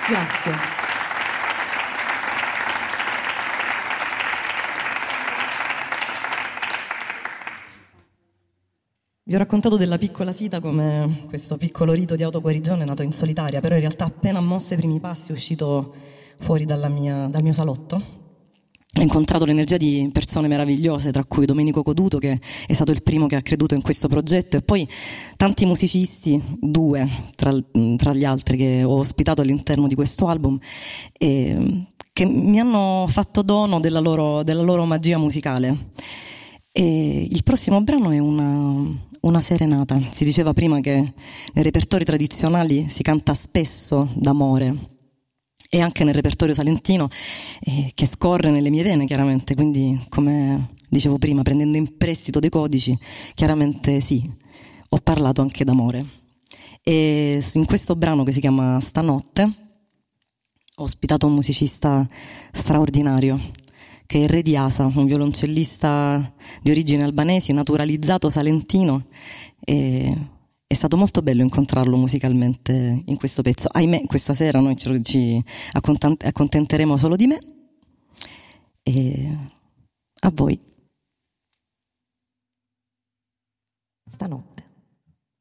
Grazie. Vi ho raccontato della piccola Sita come questo piccolo rito di autoguarigione nato in solitaria, però in realtà appena ha mosso i primi passi è uscito fuori dal mio salotto. Ho incontrato l'energia di persone meravigliose, tra cui Domenico Coduto, che è stato il primo che ha creduto in questo progetto, e poi tanti musicisti, due tra gli altri che ho ospitato all'interno di questo album, che mi hanno fatto dono della loro magia musicale. E il prossimo brano è una serenata. Si diceva prima che nei repertori tradizionali si canta spesso d'amore, e anche nel repertorio salentino, che scorre nelle mie vene chiaramente, quindi come dicevo prima, prendendo in prestito dei codici, chiaramente sì, ho parlato anche d'amore. E in questo brano, che si chiama Stanotte, ho ospitato un musicista straordinario, che è Re di Asa, un violoncellista di origini albanesi, naturalizzato salentino, e è stato molto bello incontrarlo musicalmente in questo pezzo. Ahimè, questa sera noi ci accontenteremo solo di me, e a voi. Stanotte.